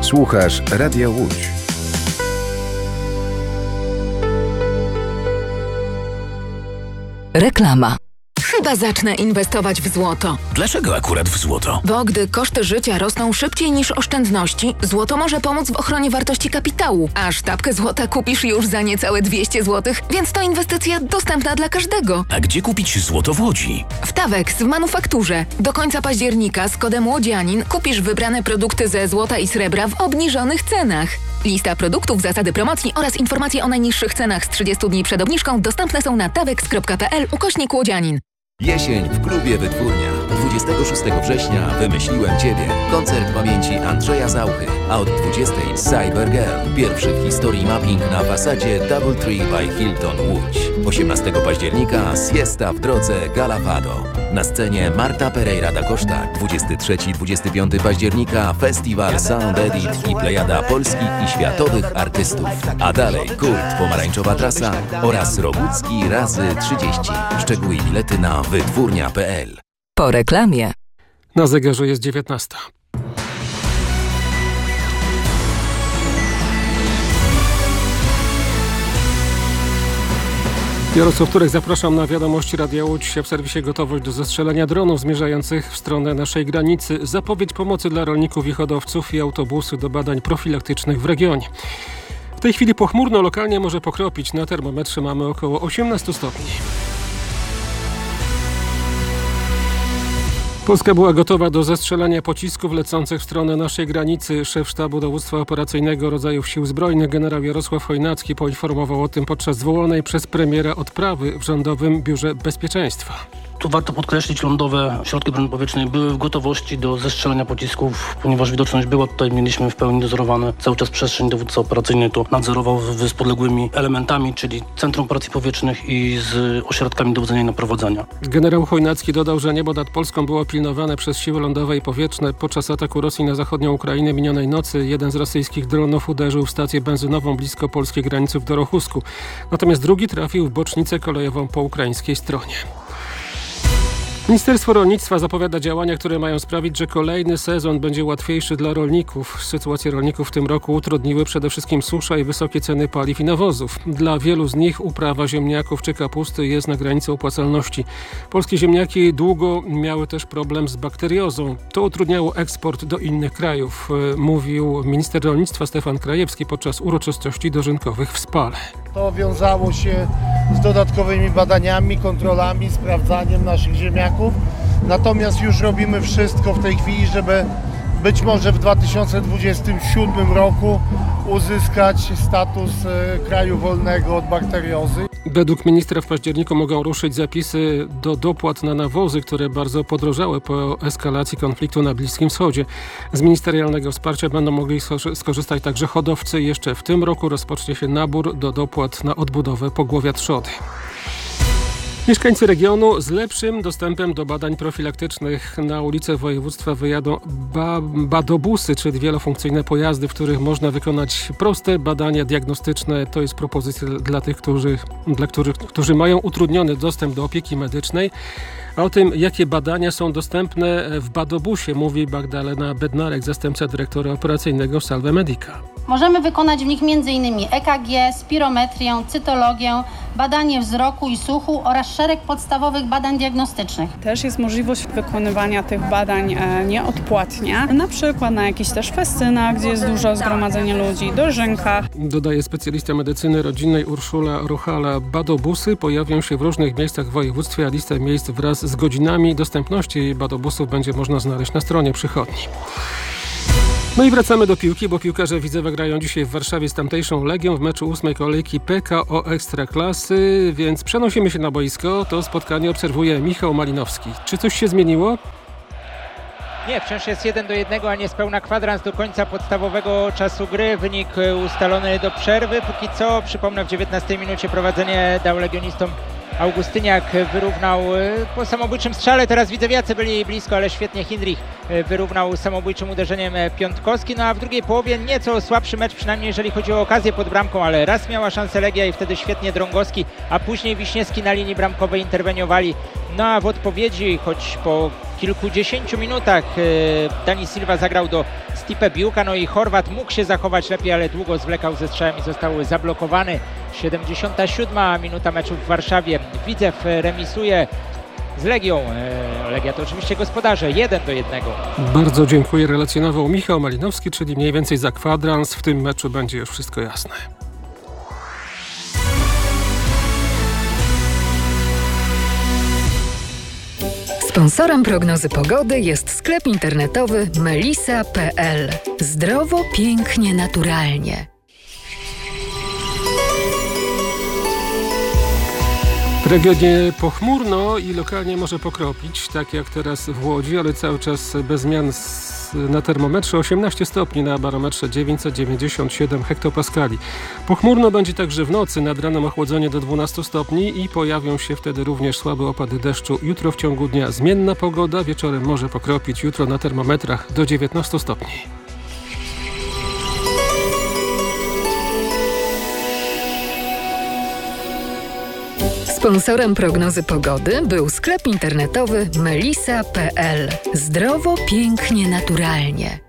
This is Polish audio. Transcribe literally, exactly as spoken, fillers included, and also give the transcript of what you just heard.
Słuchasz Radia Łódź. Reklama. Chyba zacznę inwestować w złoto. Dlaczego akurat w złoto? Bo gdy koszty życia rosną szybciej niż oszczędności, złoto może pomóc w ochronie wartości kapitału. A sztabkę złota kupisz już za niecałe dwieście złotych, więc to inwestycja dostępna dla każdego. A gdzie kupić złoto w Łodzi? W Tawex w manufakturze. Do końca października z kodem Łodzianin kupisz wybrane produkty ze złota i srebra w obniżonych cenach. Lista produktów, zasady promocji oraz informacje o najniższych cenach z trzydziestu dni przed obniżką dostępne są na tawex kropka p l ukośnik łodzianin. Jesień w klubie Wytwórnia. dwudziestego szóstego września Wymyśliłem Ciebie. Koncert pamięci Andrzeja Zauchy. A od dwudziestej Cyber Girl. Pierwszy w historii mapping na fasadzie Doubletree by Hilton Łódź. osiemnastego października Siesta w drodze Galapado. Na scenie Marta Pereira da Costa. dwudziestego trzeciego do dwudziestego piątego października Festiwal Sound Edit i plejada polskich i światowych artystów. A dalej Kult, Pomarańczowa Trasa oraz Rogucki razy trzydzieści. Szczegóły i bilety na wytwórnia kropka p l. Po reklamie. Na zegarze jest dziewiętnasta. Jarosław Turek, zapraszam na wiadomości Radia Łódź. W serwisie gotowość do zestrzelenia dronów zmierzających w stronę naszej granicy. Zapowiedź pomocy dla rolników i hodowców i autobusy do badań profilaktycznych w regionie. W tej chwili pochmurno, lokalnie może pokropić. Na termometrze mamy około osiemnaście stopni. Polska była gotowa do zestrzelania pocisków lecących w stronę naszej granicy. Szef Sztabu Dowództwa Operacyjnego Rodzajów Sił Zbrojnych generał Jarosław Chojnacki poinformował o tym podczas zwołanej przez premiera odprawy w Rządowym Biurze Bezpieczeństwa. Tu warto podkreślić, lądowe środki broni powietrznej były w gotowości do zestrzelenia pocisków, ponieważ widoczność była. Tutaj mieliśmy w pełni dozorowane cały czas przestrzeń. Dowódca operacyjny to nadzorował z podległymi elementami, czyli Centrum Operacji Powietrznych i z ośrodkami dowodzenia i naprowadzania. Generał Chojnacki dodał, że niebo nad Polską było pilnowane przez siły lądowe i powietrzne. Podczas ataku Rosji na zachodnią Ukrainę minionej nocy jeden z rosyjskich dronów uderzył w stację benzynową blisko polskiej granicy w Dorochusku. Natomiast drugi trafił w bocznicę kolejową po ukraińskiej stronie. Ministerstwo Rolnictwa zapowiada działania, które mają sprawić, że kolejny sezon będzie łatwiejszy dla rolników. Sytuację rolników w tym roku utrudniły przede wszystkim susza i wysokie ceny paliw i nawozów. Dla wielu z nich uprawa ziemniaków czy kapusty jest na granicy opłacalności. Polskie ziemniaki długo miały też problem z bakteriozą. To utrudniało eksport do innych krajów, mówił minister rolnictwa Stefan Krajewski podczas uroczystości dożynkowych w Spale. To wiązało się z dodatkowymi badaniami, kontrolami, sprawdzaniem naszych ziemniaków. Natomiast już robimy wszystko w tej chwili, żeby być może w dwa tysiące dwudziestym siódmym roku uzyskać status kraju wolnego od bakteriozy. Według ministra w październiku mogą ruszyć zapisy do dopłat na nawozy, które bardzo podrożały po eskalacji konfliktu na Bliskim Wschodzie. Z ministerialnego wsparcia będą mogli skorzystać także hodowcy. Jeszcze w tym roku rozpocznie się nabór do dopłat na odbudowę pogłowia trzody. Mieszkańcy regionu z lepszym dostępem do badań profilaktycznych. Na ulice województwa wyjadą ba- badobusy, czyli wielofunkcyjne pojazdy, w których można wykonać proste badania diagnostyczne. To jest propozycja dla tych, którzy, dla których, którzy mają utrudniony dostęp do opieki medycznej. A o tym, jakie badania są dostępne w badobusie, mówi Magdalena Bednarek, zastępca dyrektora operacyjnego Salve Medica. Możemy wykonać w nich między innymi E K G, spirometrię, cytologię, badanie wzroku i słuchu oraz szereg podstawowych badań diagnostycznych. Też jest możliwość wykonywania tych badań e, nieodpłatnie, na przykład na jakichś też festynach, gdzie jest dużo zgromadzenia ludzi, dożynkach. Dodaje specjalista medycyny rodzinnej Urszula Ruchala. Badobusy pojawią się w różnych miejscach w województwie, a listę miejsc wraz z godzinami dostępności badobusów będzie można znaleźć na stronie przychodni. No i wracamy do piłki, bo piłkarze Widzewa grają dzisiaj w Warszawie z tamtejszą Legią w meczu ósmej kolejki P K O Ekstraklasy, więc przenosimy się na boisko. To spotkanie obserwuje Michał Malinowski. Czy coś się zmieniło? Nie, wciąż jest jeden do jednego, a niespełna kwadrans do końca podstawowego czasu gry. Wynik ustalony do przerwy. Póki co, przypomnę, w dziewiętnastej minucie prowadzenie dał legionistom Augustyniak, wyrównał po samobójczym strzale. Teraz widzewiacy byli blisko, ale świetnie Hindrich wyrównał samobójczym uderzeniem Piątkowski. No a w drugiej połowie nieco słabszy mecz, przynajmniej jeżeli chodzi o okazję pod bramką, ale raz miała szansę Legia i wtedy świetnie Drągowski, a później Wiśniewski na linii bramkowej interweniowali No a w odpowiedzi, choć po kilkudziesięciu minutach Dani Silva zagrał do Stipe Biłka, no i Chorwat mógł się zachować lepiej, ale długo zwlekał ze strzałem i został zablokowany. siedemdziesiąta siódma minuta meczu w Warszawie. Widzew remisuje z Legią. Legia to oczywiście gospodarze, jeden do jednego. Bardzo dziękuję. Relacjonował Michał Malinowski, czyli mniej więcej za kwadrans. W tym meczu będzie już wszystko jasne. Sponsorem prognozy pogody jest sklep internetowy melisa kropka pe el. Zdrowo, pięknie, naturalnie. W regionie pochmurno i lokalnie może pokropić, tak jak teraz w Łodzi, ale cały czas bez zmian na termometrze. osiemnaście stopni, na barometrze dziewięćset dziewięćdziesiąt siedem hektopaskali. Pochmurno będzie także w nocy, nad ranem ochłodzenie do dwunastu stopni i pojawią się wtedy również słabe opady deszczu. Jutro w ciągu dnia zmienna pogoda, wieczorem może pokropić, jutro na termometrach do dziewiętnastu stopni. Sponsorem prognozy pogody był sklep internetowy melisa kropka pe el. Zdrowo, pięknie, naturalnie.